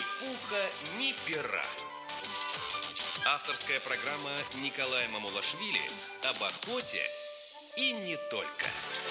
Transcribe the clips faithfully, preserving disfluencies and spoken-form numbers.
пуха, ни пера. Авторская программа Николая Мамулашвили об охоте и не только.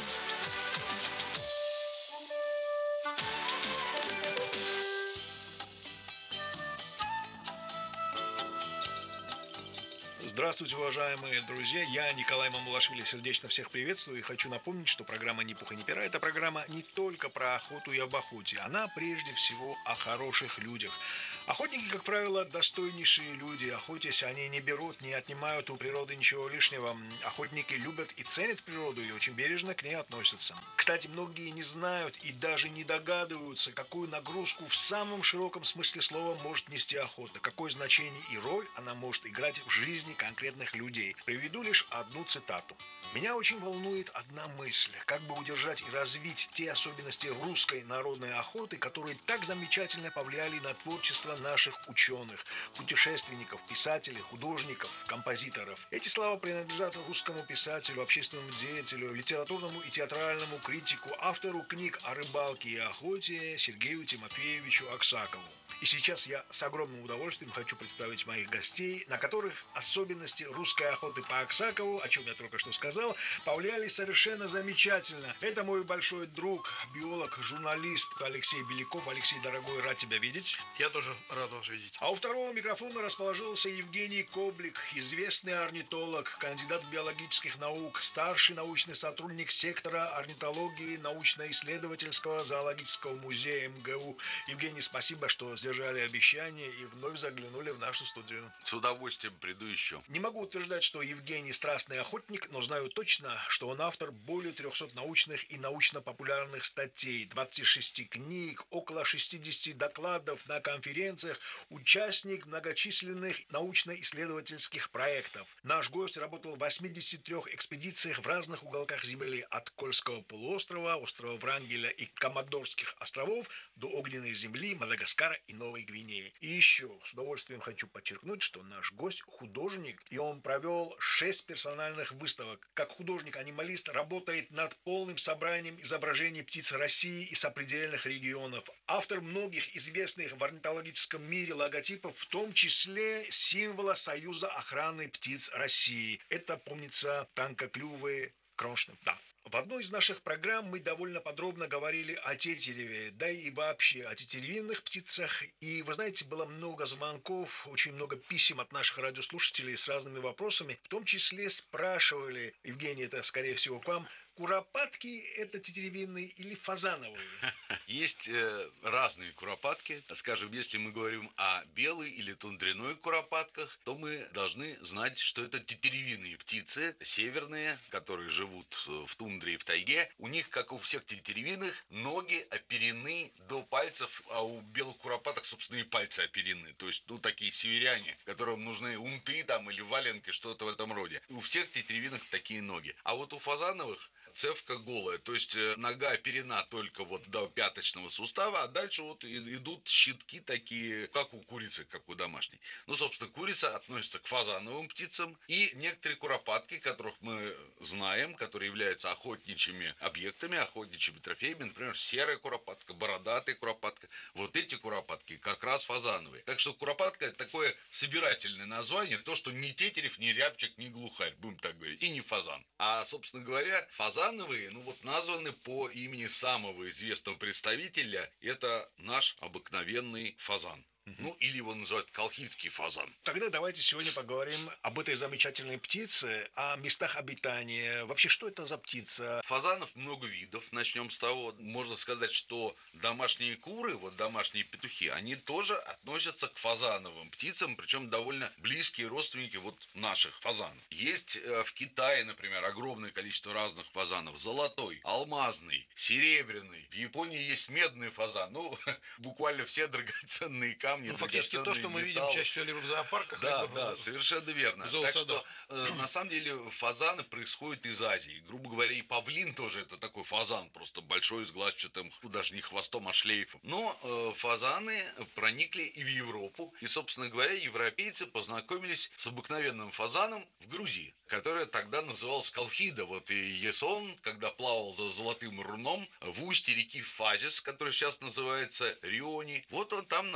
Здравствуйте, уважаемые друзья, я Николай Мамулашвили, сердечно всех приветствую и хочу напомнить, что программа «Ни пуха, ни пера» – это программа не только про охоту и об охоте, она прежде всего о хороших людях. Охотники, как правило, достойнейшие люди, охотясь, они не берут, не отнимают у природы ничего лишнего. Охотники любят и ценят природу и очень бережно к ней относятся. Кстати, многие не знают и даже не догадываются, какую нагрузку в самом широком смысле слова может нести охота, какое значение и роль она может играть в жизни конкретных людей. Приведу лишь одну цитату. Меня очень волнует одна мысль, как бы удержать и развить те особенности русской народной охоты, которые так замечательно повлияли на творчество наших ученых, путешественников, писателей, художников, композиторов. Эти слова принадлежат русскому писателю, общественному деятелю, литературному и театральному критику, автору книг о рыбалке и охоте Сергею Тимофеевичу Аксакову. И сейчас я с огромным удовольствием хочу представить моих гостей, на которых особенности русской охоты по Аксакову, о чем я только что сказал, повлияли совершенно замечательно. Это мой большой друг, биолог, журналист Алексей Беляков. Алексей, дорогой, рад тебя видеть. Я тоже рад вас видеть. А у второго микрофона расположился Евгений Коблик, известный орнитолог, кандидат биологических наук, старший научный сотрудник сектора орнитологии научно-исследовательского зоологического музея эм гэ у. Евгений, спасибо, что сдержали обещание и вновь заглянули в нашу студию. С удовольствием приду еще. Не могу утверждать, что Евгений страстный охотник, но знаю точно, что он автор более трехсот научных и научно-популярных статей, двадцати шести книг, около шестидесяти докладов на конференциях, участник многочисленных научно-исследовательских проектов. Наш гость работал в восьмидесяти трёх экспедициях в разных уголках Земли, от Кольского полуострова, острова Врангеля и Комодорских островов до Огненной земли, Мадагаскара и Новой Гвинеи. И еще с удовольствием хочу подчеркнуть, что наш гость художник, и он провел шесть персональных выставок. Как художник-анималист работает над полным собранием изображений птиц России и сопредельных регионов. Автор многих известных в орнитологическом мире логотипов, в том числе символа Союза охраны птиц России. Это, помнится, тонкоклювые кроншны. Да. В одной из наших программ мы довольно подробно говорили о тетереве, да и вообще о тетеревинных птицах. И, вы знаете, было много звонков, очень много писем от наших радиослушателей с разными вопросами. В том числе спрашивали, Евгений, это скорее всего к вам, куропатки это тетеревинные или фазановые? Есть э, разные куропатки. Скажем, если мы говорим о белой или тундряной куропатках, то мы должны знать, что это тетеревинные птицы, северные, которые живут в тундре и в тайге. У них, как у всех тетеревинных, ноги оперены до пальцев, а у белых куропаток, собственно, и пальцы оперены. То есть, ну, такие северяне, которым нужны унты там или валенки, что-то в этом роде. У всех тетеревинных такие ноги. А вот у фазановых цевка голая, то есть нога оперена только вот до пяточного сустава, а дальше вот идут щитки такие, как у курицы, как у домашней. Ну, собственно, курица относится к фазановым птицам, и некоторые куропатки, которых мы знаем, которые являются охотничьими объектами, охотничьими трофеями, например, серая куропатка, бородатая куропатка, вот эти куропатки как раз фазановые. Так что куропатка – это такое собирательное название, то, что ни тетерев, ни рябчик, ни глухарь, будем так говорить, и не фазан. А, собственно говоря, фазан Фазановые, ну вот названы по имени самого известного представителя, это наш обыкновенный фазан. Ну, или его называют колхидский фазан. Тогда давайте сегодня поговорим об этой замечательной птице, о местах обитания. Вообще, что это за птица? Фазанов много видов. Начнем с того, можно сказать, что домашние куры, вот домашние петухи, они тоже относятся к фазановым птицам, причем довольно близкие родственники вот наших фазанов. Есть в Китае, например, огромное количество разных фазанов. Золотой, алмазный, серебряный. В Японии есть медный фазан. Ну, буквально все драгоценные камни. Ну, фактически то, что мы металл. видим чаще всего либо в зоопарках, да, либо да, в... совершенно верно. Так что, э, на самом деле, фазаны происходят из Азии. Грубо говоря, и павлин тоже это такой фазан, просто большой, с глазчатым, даже не хвостом, а шлейфом. Но э, фазаны проникли и в Европу. И, собственно говоря, европейцы познакомились с обыкновенным фазаном в Грузии, которая тогда называлась Колхида. Вот и Ясон, когда плавал за Золотым руном в устье реки Фазис, которая сейчас называется Риони, вот он там нашел вот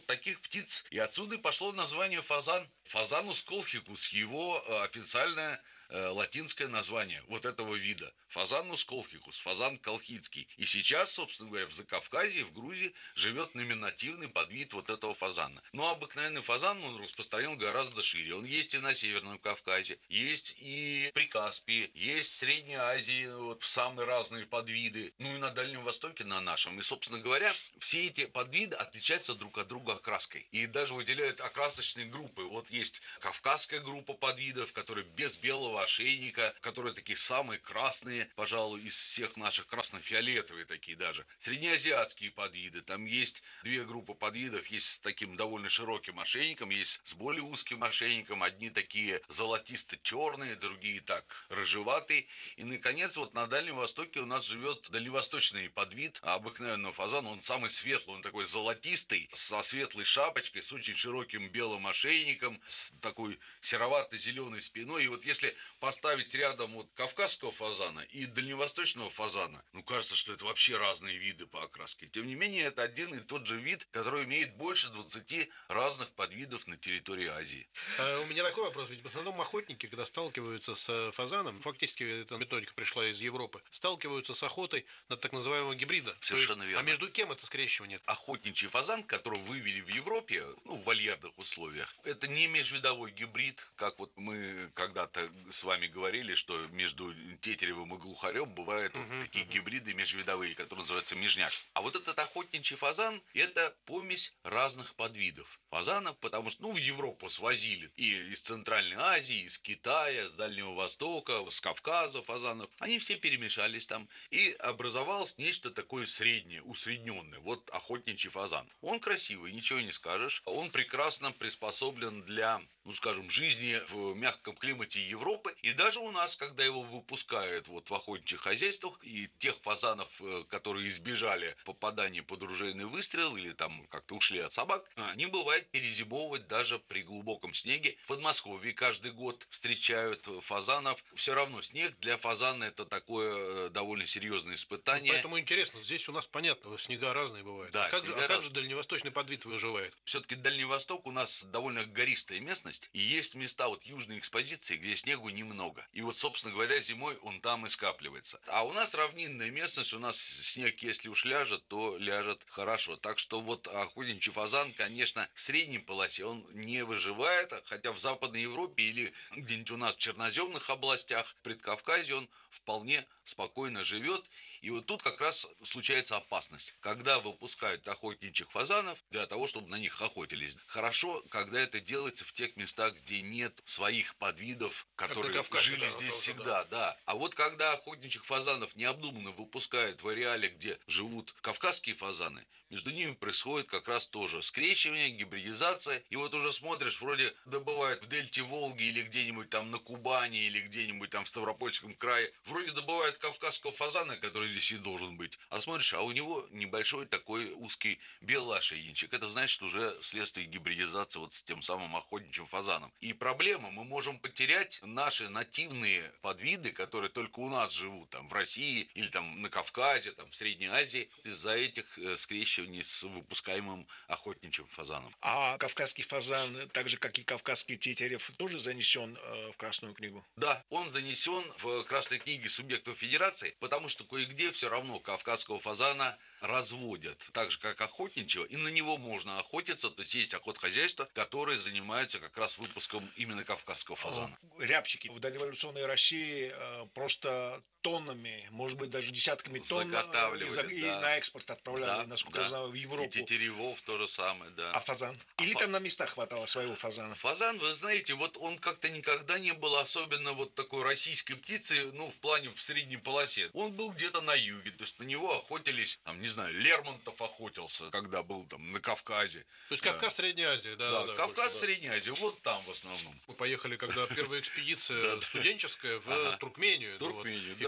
вот таких птиц. И отсюда пошло название фазан. Фазанус колхикус, его официальное латинское название вот этого вида. Фазанус колхикус, фазан колхидский. И сейчас, собственно говоря, в Закавказье, в Грузии живет номинативный подвид вот этого фазана. Но обыкновенный фазан, он распространен гораздо шире. Он есть и на Северном Кавказе, есть и при Каспии, есть в Средней Азии, вот, в самые разные подвиды, ну и на Дальнем Востоке, на нашем. И, собственно говоря, все эти подвиды отличаются друг от друга окраской. И даже выделяют окрасочные группы. Вот есть кавказская группа подвидов, которые без белого ошейника, которые такие самые красные, пожалуй, из всех наших, красно-фиолетовые такие даже. Среднеазиатские подвиды, там есть две группы подвидов, есть с таким довольно широким ошейником, есть с более узким ошейником, одни такие золотисто-черные, другие так рыжеватые. И, наконец, вот на Дальнем Востоке у нас живет дальневосточный подвид обыкновенного фазана, он самый светлый, он такой золотистый, со светлой шапочкой, с очень широким белым ошейником, с такой серовато-зеленой спиной. И вот если поставить рядом вот кавказского фазана и дальневосточного фазана, ну, кажется, что это вообще разные виды по окраске. Тем не менее, это один и тот же вид, который имеет больше двадцати разных подвидов на территории Азии. А у меня такой вопрос. Ведь в основном охотники, когда сталкиваются с фазаном, фактически эта методика пришла из Европы, сталкиваются с охотой на так называемого гибрида. Совершенно есть, верно. А между кем это скрещивание? Охотничий фазан, который вывели в Европе, ну, в вольерных условиях, это не межвидовой гибрид, как вот мы когда-то с вами говорили, что между тетеревым и глухарем бывают uh-huh, вот такие uh-huh. гибриды межвидовые, которые называются межняк. А вот этот охотничий фазан – это помесь разных подвидов фазанов, потому что, ну, в Европу свозили и из Центральной Азии, из Китая, с Дальнего Востока, с Кавказа фазанов. Они все перемешались там, и образовалось нечто такое среднее, усредненное. Вот охотничий фазан. Он красивый, ничего не скажешь. Он прекрасно приспособлен для, ну, скажем, жизни в мягком климате Европы. И даже у нас, когда его выпускают вот в охотничьих хозяйствах, и тех фазанов, которые избежали попадания под ружейный выстрел или там как-то ушли от собак, они бывает перезимовывать даже при глубоком снеге. В Подмосковье каждый год встречают фазанов. Все равно снег для фазана это такое довольно серьезное испытание. Ну, поэтому интересно, здесь у нас понятно, снега разные бывают. Да, а как, же, а раз... как же дальневосточный подвид выживает? Все-таки Дальний Восток у нас довольно гористая местность, и есть места вот южной экспозиции, где снегу немного. И вот, собственно говоря, зимой он там и скапливается. А у нас равнинная местность, у нас снег, если уж ляжет, то ляжет хорошо. Так что вот охотничий фазан, конечно, в средней полосе он не выживает, хотя в Западной Европе или где-нибудь у нас в черноземных областях, в Предкавказье он вполне спокойно живет. И вот тут как раз случается опасность. Когда выпускают охотничьих фазанов для того, чтобы на них охотились. Хорошо, когда это делается в тех местах, где нет своих подвидов, которые Кавказе, жили да, здесь тоже, всегда. Да. Да. А вот когда охотничьих фазанов необдуманно выпускают в ареале, где живут кавказские фазаны, между ними происходит как раз тоже скрещивание, гибридизация. И вот уже смотришь, вроде добывают в дельте Волги или где-нибудь там на Кубани, или где-нибудь там в Ставропольском крае. Вроде добывают кавказского фазана, который здесь и должен быть. А смотришь, а у него небольшой такой узкий белый ошейничек. Это значит уже следствие гибридизации вот с тем самым охотничьим фазаном. И проблема, мы можем потерять наши нативные подвиды, которые только у нас живут, там в России или там на Кавказе, там в Средней Азии, из-за этих э, скрещиваний с выпускаемым охотничьим фазаном. А кавказский фазан, так же как и кавказский тетерев, тоже занесен э, в Красную книгу? Да, он занесен в Красной книге субъектов федерации, потому что кое-где все равно кавказского фазана разводят, так же как охотничьего, и на него можно охотиться, то есть есть охотхозяйства, которые занимаются как раз выпуском именно кавказского фазана. Рябчики в дореволюционной России э, просто тоннами, может быть, даже десятками тонн заготавливали, и, да. И на экспорт отправляли, да, насколько да. я знаю, в Европу. И тетеревов то же самое, да. А фазан? А Или фа... там на местах хватало своего фазана? Фазан, вы знаете, вот он как-то никогда не был особенно вот такой российской птицей, ну, в плане в средней полосе. Он был где-то на юге, то есть на него охотились, там, не знаю, Лермонтов охотился, когда был там на Кавказе. То есть Кавказ, да. Средняя Азия, да? Да, да, да Кавказ, больше, Средняя Азия, вот там в основном. Мы поехали, когда первая экспедиция студенческая в Туркмению. В Туркмению, и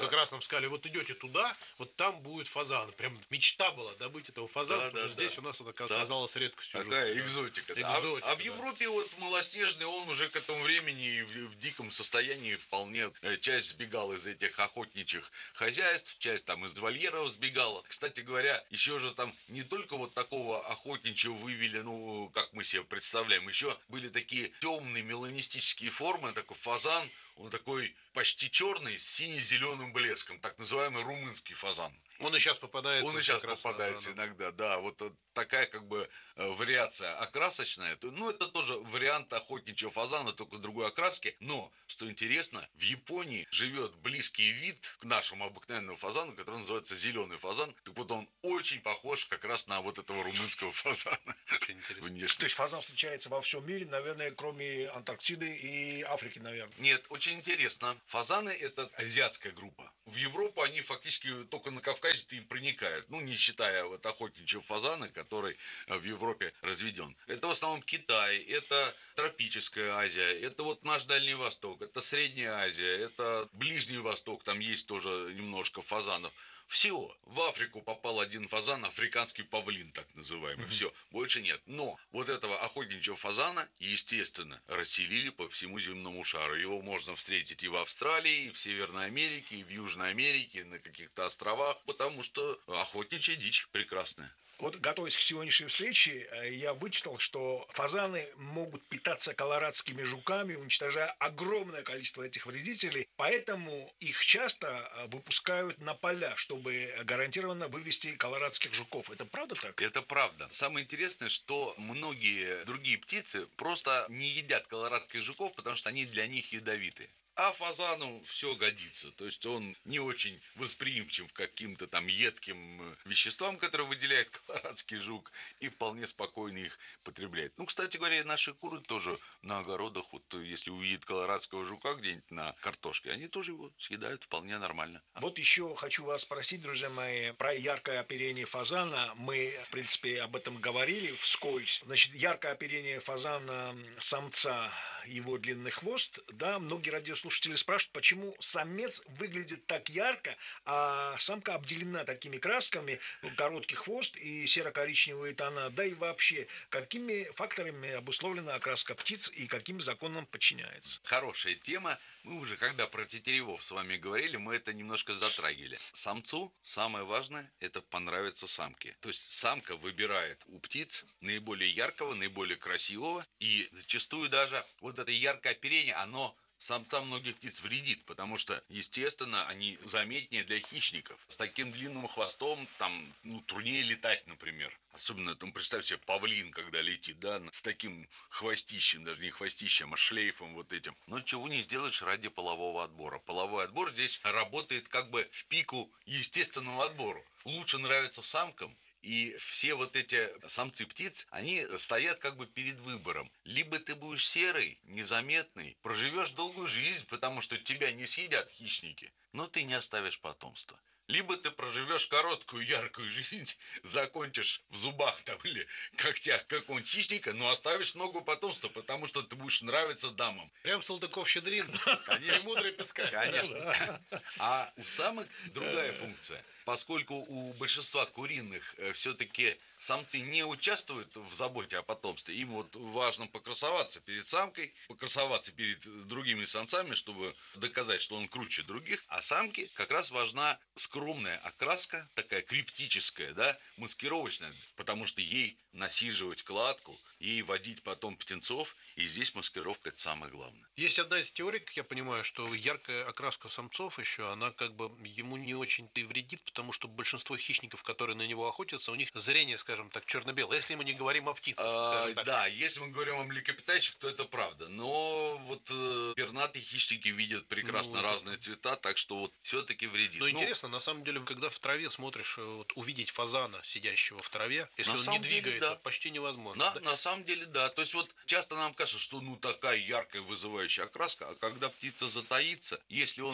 как раз нам сказали, вот идете туда, вот там будет фазан. Прям мечта была добыть этого фазана, Да, потому да, что здесь да. у нас это оказалось редкостью. Такая уже. экзотика. да. Экзотика, а, а в да. Европе вот малоснежный, он уже к этому времени в, в диком состоянии вполне. э, Часть сбегала из этих охотничьих хозяйств, часть там из вольеров сбегала. Кстати говоря, еще же там не только вот такого охотничьего вывели, ну, как мы себе представляем, еще были такие темные меланистические формы, такой фазан, он такой почти черный, с сине-зеленым блеском, так называемый румынский фазан. Он и сейчас попадается. Он и вот сейчас как раз, попадается да, да. иногда, да, вот э, такая как бы э, вариация окрасочная, то- ну это тоже вариант охотничьего фазана, только другой окраски, но, что интересно, в Японии живет близкий вид к нашему обыкновенному фазану, который называется зеленый фазан, так вот он очень похож как раз на вот этого румынского фазана. Очень интересно. Внешне. То есть фазан встречается во всем мире, наверное, кроме Антарктиды и Африки, наверное. Нет, очень интересно. Фазаны – это азиатская группа. В Европу они фактически только на Кавказе-то и проникают. Ну, не считая вот охотничьего фазана, который в Европе разведен. Это в основном Китай, это тропическая Азия, это вот наш Дальний Восток, это Средняя Азия, это Ближний Восток, там есть тоже немножко фазанов. Всего. В Африку попал один фазан, африканский павлин, так называемый. Mm-hmm. Все, больше нет. Но вот этого охотничьего фазана, естественно, расселили по всему земному шару. Его можно встретить и в Австралии, и в Северной Америке, и в Южной Америке, и на каких-то островах, потому что охотничья дичь прекрасная. Вот, готовясь к сегодняшней встрече, я вычитал, что фазаны могут питаться колорадскими жуками, уничтожая огромное количество этих вредителей, поэтому их часто выпускают на поля, чтобы гарантированно вывести колорадских жуков. Это правда так? Это правда. Самое интересное, что многие другие птицы просто не едят колорадских жуков, потому что они для них ядовиты. А фазану все годится. То есть он не очень восприимчив к каким-то там едким веществам, которые выделяет колорадский жук, и вполне спокойно их потребляет. Ну, кстати говоря, наши куры тоже на огородах, вот если увидят колорадского жука где-нибудь на картошке, они тоже его съедают вполне нормально. Вот еще хочу вас спросить, друзья мои, про яркое оперение фазана. Мы, в принципе, об этом говорили вскользь. Значит, яркое оперение фазана самца, его длинный хвост, да, многие радиослушатели спрашивают, почему самец выглядит так ярко, а самка обделена такими красками, короткий хвост и серо-коричневые тона, да и вообще, какими факторами обусловлена окраска птиц и каким законам подчиняется? Хорошая тема. Мы уже, когда про тетеревов с вами говорили, мы это немножко затрагивали. Самцу самое важное – это понравиться самке. То есть самка выбирает у птиц наиболее яркого, наиболее красивого, и зачастую даже вот это яркое оперение, оно самцам многих птиц вредит, потому что, естественно, они заметнее для хищников. С таким длинным хвостом там, ну, труднее летать, например. Особенно, там, представь себе, павлин, когда летит, да, с таким хвостищем, даже не хвостищем, а шлейфом вот этим. Но чего не сделаешь ради полового отбора. Половой отбор здесь работает как бы в пику естественному отбору. Лучше нравится самкам. И все вот эти самцы птиц, они стоят как бы перед выбором. Либо ты будешь серый, незаметный, проживешь долгую жизнь, потому что тебя не съедят хищники, но ты не оставишь потомства. Либо ты проживешь короткую, яркую жизнь, закончишь в зубах там или когтях какого-нибудь хищника, но оставишь много потомства, потому что ты будешь нравиться дамам. Прям Салтыков-Щедрин. Конечно. Премудрый песка. Конечно. А у самок другая функция. Поскольку у большинства куриных все-таки самцы не участвуют в заботе о потомстве, им вот важно покрасоваться перед самкой, покрасоваться перед другими самцами, чтобы доказать, что он круче других. А самке как раз важна скромная окраска, такая криптическая, да, маскировочная, потому что ей насиживать кладку, ей водить потом птенцов, и здесь маскировка – это самое главное. Есть одна из теорий, как я понимаю, что яркая окраска самцов еще, она как бы ему не очень-то и вредит, потому что большинство хищников, которые на него охотятся, у них зрение, скажем так, черно-белое, если мы не говорим о птицах, скажем так. Да, если мы говорим о млекопитающих, то это правда. Но вот э, пернатые хищники видят прекрасно ну, разные цвета, так что вот все-таки вредит. Но ну, интересно, на самом деле, когда в траве смотришь, вот, увидеть фазана, сидящего в траве, если на он не деле, двигается, да. почти невозможно. На, Да? на самом деле, да. То есть вот часто нам кажется, что ну такая яркая вызывающая окраска, а когда птица затаится, если он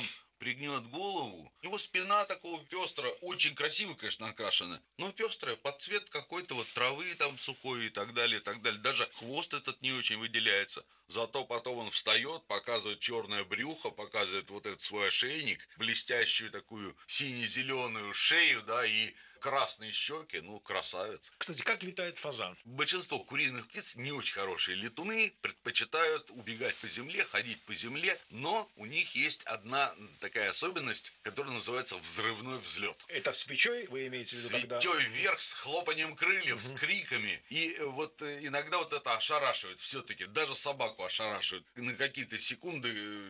пригнет голову, его спина такого пестрая, очень красиво, конечно, окрашена, но пестрая под цвет какой-то вот травы там сухой и так далее, и так далее. Даже хвост этот не очень выделяется. Зато потом он встает, показывает черное брюхо, показывает вот этот свой ошейник, блестящую такую сине-зеленую шею, да, и красные щеки, ну, красавец. Кстати, как летает фазан? Большинство куриных птиц не очень хорошие летуны, предпочитают убегать по земле, ходить по земле, но у них есть одна такая особенность, которая называется взрывной взлет. Это с свечой вы имеете в виду? Когда... Свечой вверх, с хлопанием крыльев, с криками. И вот иногда вот это ошарашивает все-таки, даже собаку ошарашивает. На какие-то секунды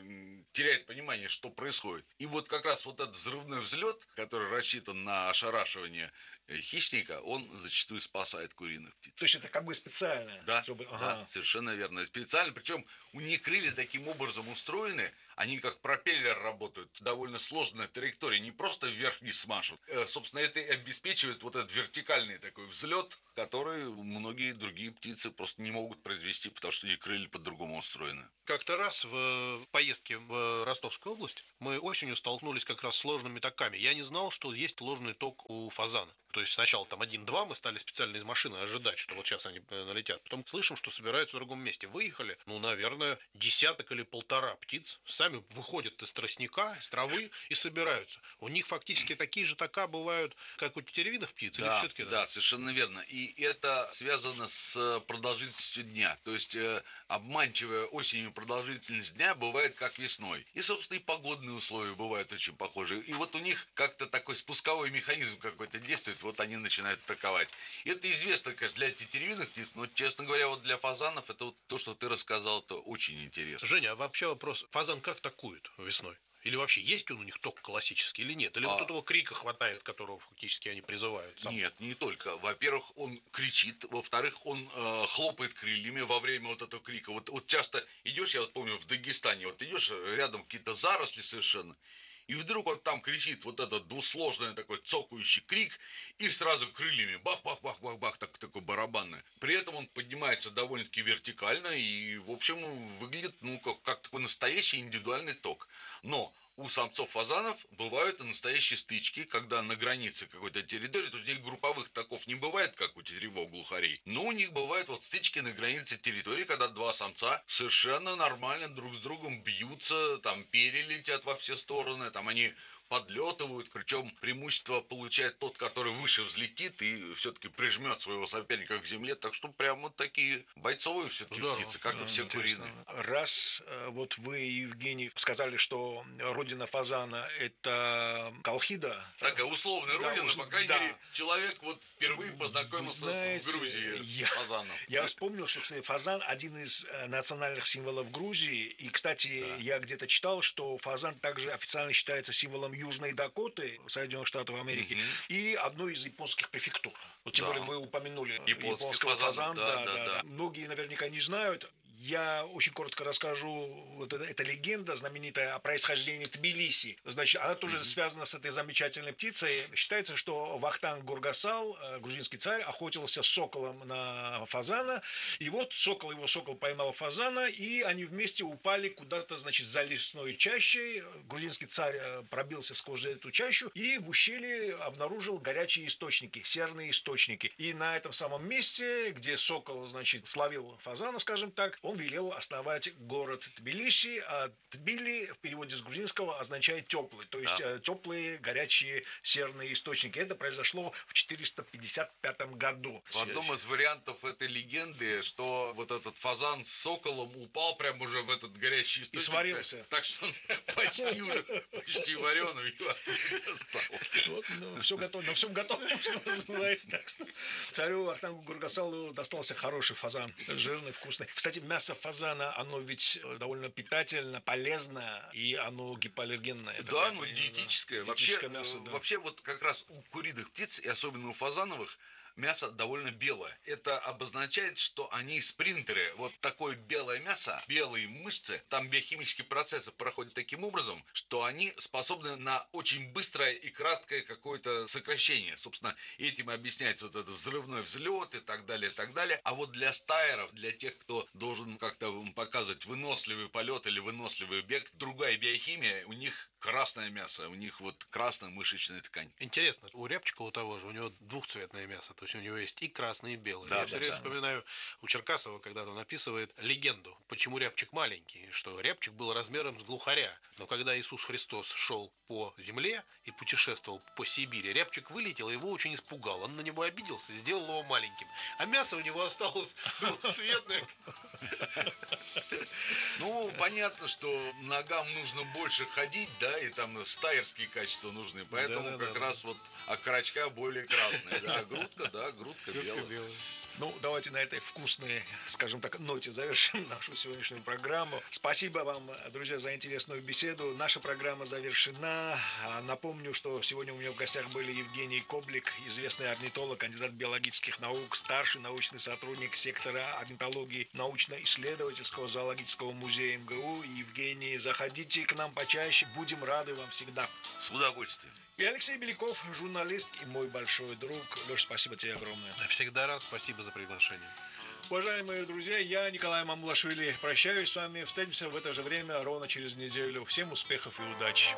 теряет понимание, что происходит. И вот как раз вот этот взрывной взлет, который рассчитан на ошарашивание хищника, он зачастую спасает куриных птиц. То есть это как бы специально? Да, чтобы... ага. да, совершенно верно. Специально, причем у них крылья таким образом устроены, они как пропеллер работают, довольно сложная траектория, не просто вверх-вниз машут. Собственно, это и обеспечивает вот этот вертикальный такой взлет, который многие другие птицы просто не могут произвести, потому что их крылья по-другому устроены. Как-то раз в поездке в Ростовскую область мы осенью столкнулись как раз с ложными токами. Я не знал, что есть ложный ток у фазана. То есть сначала там один-два, мы стали специально из машины ожидать, что вот сейчас они налетят. Потом слышим, что собираются в другом месте. Выехали, ну, наверное, десяток или полтора птиц. Сами выходят из тростника, из травы и собираются. У них фактически такие же тока бывают, как у тетеревиных птиц? Да, или все-таки, да? да, совершенно верно. И это связано с продолжительностью дня. То есть э, обманчивая осенью продолжительность дня бывает как весной. И, собственно, и погодные условия бывают очень похожи. И вот у них как-то такой спусковой механизм какой-то действует, вот они начинают атаковать. И это известно, конечно, для тетеревиных птиц, но, честно говоря, вот для фазанов, это вот то, что ты рассказал, это очень интересно. Женя, а вообще вопрос, фазан как атакует весной? Или вообще есть он у них ток классический или нет? Или а... вот этого крика хватает, которого фактически они призывают? Сам? Нет, не только. Во-первых, он кричит, во-вторых, он э, хлопает крыльями во время вот этого крика. Вот, вот часто идешь, я вот помню, в Дагестане, вот идешь, рядом какие-то заросли совершенно, и вдруг он там кричит вот этот двусложный такой цокающий крик, и сразу крыльями бах-бах-бах-бах-бах, так, такой барабанный. При этом он поднимается довольно-таки вертикально и, в общем, выглядит, ну, как, как такой настоящий индивидуальный ток. Но у самцов фазанов бывают и настоящие стычки, когда на границе какой-то территории, то есть у них групповых таков не бывает, как у тетеревов глухарей, но у них бывают вот стычки на границе территории, когда два самца совершенно нормально друг с другом бьются, там перья летят во все стороны, там они подлетывают, причем преимущество получает тот, который выше взлетит и все-таки прижмет своего соперника к земле, так что прямо такие бойцовые все-таки Здорово. птицы, как Да, и все интересно. куриные. Раз вот вы, Евгений, сказали, что родина фазана – это Колхида. Такая условная Да, родина, ус- по крайней да. мере, человек вот впервые познакомился Вы знаете, с Грузией, я, с фазаном. Я вспомнил, что, кстати, фазан – один из э, национальных символов Грузии. И, кстати, да. я где-то читал, что фазан также официально считается символом Южной Дакоты, Соединенных Штатов Америки, mm-hmm. и одной из японских префектур. Вот, тем да. более вы упомянули японского фазана. фазан, да, да, да, да, да. да. Многие наверняка не знают. Я очень коротко расскажу. Вот эта, эта легенда знаменитая о происхождении Тбилиси. Значит, она тоже mm-hmm. связана с этой замечательной птицей. Считается, что Вахтанг Гургасал, грузинский царь, охотился с соколом на фазана. И вот сокол, его сокол поймал фазана, и они вместе упали куда-то, значит, за лесной чащей. Грузинский царь пробился сквозь эту чащу и в ущелье обнаружил горячие источники, серные источники. И на этом самом месте, где сокол, значит, словил фазана, скажем так, он велел основать город Тбилиси, а Тбили в переводе с грузинского означает теплый, то есть да. теплые, горячие серные источники. Это произошло в четыреста пятьдесят пятом году. В одном из вариантов этой легенды, что вот этот фазан с соколом упал прямо уже в этот горячий источник. И сварился. Так что он почти уже, почти вареный его достал. Вот, ну, все готово, на всем готово, что называется. Царю Вахтангу Гургасалу достался хороший фазан, жирный, вкусный. Кстати, мясо фазана, оно ведь довольно питательно, полезно, и оно гипоаллергенное. Да, ну диетическое. Да. Вообще, диетическое мясо, да. Вообще вот как раз у куриных птиц, и особенно у фазановых, мясо довольно белое. Это обозначает, что они спринтеры. Вот такое белое мясо, белые мышцы, там биохимические процессы проходят таким образом, что они способны на очень быстрое и краткое какое-то сокращение. Собственно, этим объясняется вот этот взрывной взлет и так далее, и так далее. А вот для стайеров, для тех, кто должен как-то показывать выносливый полет или выносливый бег, другая биохимия, у них красное мясо, у них вот красная мышечная ткань. Интересно, у рябчика у того же, у него двухцветное мясо, то есть у него есть и красное, и белое. Да, Я да, все время да. вспоминаю, у Черкасова когда-то он описывает легенду, почему рябчик маленький, что рябчик был размером с глухаря, но когда Иисус Христос шел по земле и путешествовал по Сибири, рябчик вылетел, и его очень испугал, он на него обиделся и сделал его маленьким, а мясо у него осталось двухцветное. Ну, понятно, что ногам нужно больше ходить, да, и там стайерские качества нужны, поэтому Да, да, как да, раз вот окорочка более красная, да, а грудка, да, грудка белая. Ну, давайте на этой вкусной, скажем так, ноте завершим нашу сегодняшнюю программу. Спасибо вам, друзья, за интересную беседу. Наша программа завершена. Напомню, что сегодня у меня в гостях были Евгений Коблик, известный орнитолог, кандидат биологических наук, старший научный сотрудник сектора орнитологии научно-исследовательского зоологического музея эм гэ у. Евгений, заходите к нам почаще, будем рады вам всегда. С удовольствием. И Алексей Беляков, журналист и мой большой друг. Леш, спасибо тебе огромное. Всегда рад, спасибо за приглашение. Уважаемые друзья, я, Николай Мамулашвили, прощаюсь с вами. Встретимся в это же время ровно через неделю. Всем успехов и удачи.